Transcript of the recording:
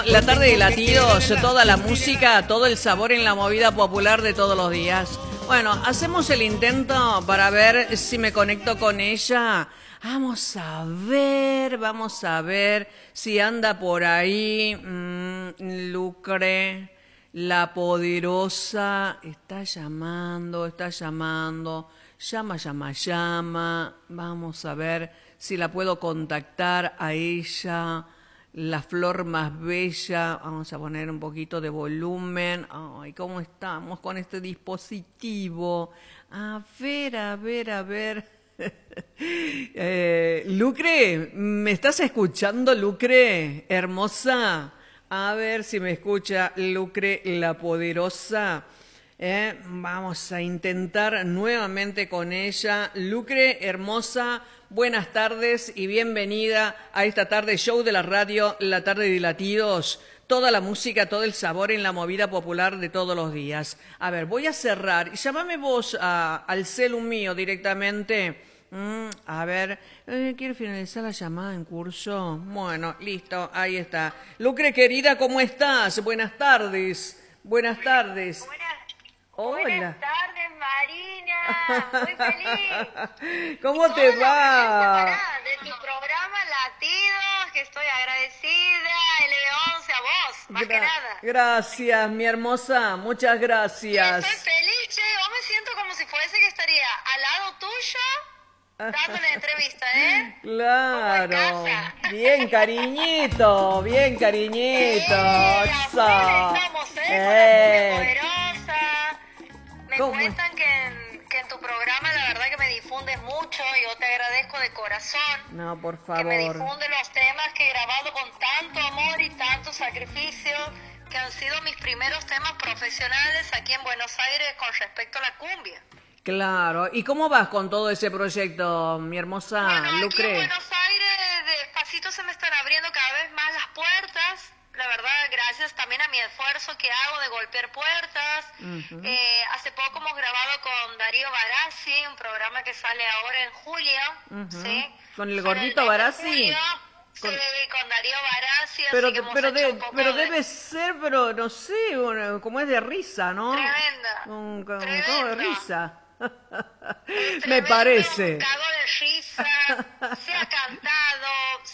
La tarde de latidos, toda la música, todo el sabor en la movida popular de todos los días. Bueno, hacemos el intento para ver si me conecto con ella. Vamos a ver si anda por ahí. Lucre, la poderosa, está llamando. Llama. Vamos a ver si la puedo contactar a ella. La flor más bella. Vamos a poner un poquito de volumen. Ay, ¿cómo estamos con este dispositivo? A ver. Lucre, ¿me estás escuchando, Lucre? Hermosa. A ver si me escucha Lucre, la poderosa. Vamos a intentar nuevamente con ella. Lucre, hermosa, buenas tardes y bienvenida a esta tarde show de la radio, la tarde de latidos. Toda la música, todo el sabor en la movida popular de todos los días. A ver, voy a cerrar. Llámame vos al celu mío directamente. A ver, ¿quiere finalizar la llamada en curso? Bueno, listo, ahí está. Lucre, querida, ¿cómo estás? Buenas tardes. Buenas tardes. Hola. Buenas tardes, Marina. Muy feliz. ¿Cómo te va? De tu programa Latidos, que estoy agradecida. LB11 a vos, más que nada. Gracias, mi hermosa. Muchas gracias. Estoy feliz, che. Yo me siento como si fuese que estaría al lado tuyo dando la entrevista, ¿eh? Claro. Bien, cariñito. Bien, cariñito. Estamos, con la poderosa. Me cuentan que en tu programa la verdad que me difundes mucho. Yo te agradezco de corazón. No, por favor. Que me difunde los temas que he grabado con tanto amor y tanto sacrificio, que han sido mis primeros temas profesionales aquí en Buenos Aires con respecto a la cumbia. Claro. ¿Y cómo vas con todo ese proyecto, mi hermosa Lucre? Aquí en Buenos Aires despacito se me están abriendo cada vez más las puertas. La verdad, gracias también a mi esfuerzo que hago de golpear puertas. Hace poco hemos grabado con Darío Barassi, un programa que sale ahora en julio. ¿Sí? ¿Con el gordito Barassi? Sí, con Darío Barassi. Pero debe ser, pero no sé, como es de risa, ¿no? Tremenda. Un cago de risa. Me parece. Un cago de risa. Se ha cantado,